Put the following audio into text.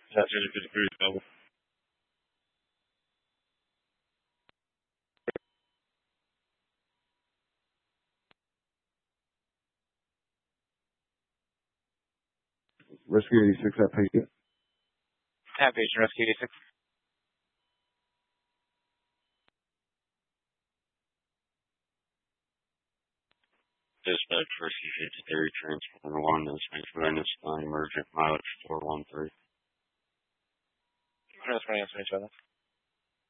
That's really good for you. Rescue 86 at patient. At patient rescue 86. Dispatch rescue 53, transformer 1, Pennsylvania line, emergent mileage 413. Transferring answer each other.